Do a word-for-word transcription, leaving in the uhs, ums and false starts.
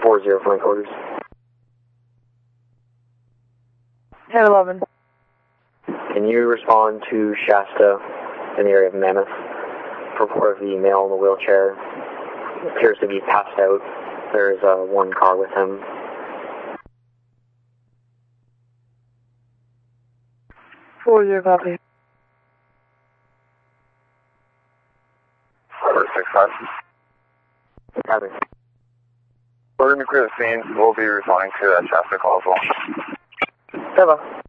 four zero flank orders. ten eleven. Can you respond to Shasta in the area of Mammoth? Report of the male in the wheelchair appears to be passed out. There's uh, one car with him. four zero copy. four six five. Copy. We're going to clear the scene. We'll be responding to that Shasta call as well. Hello.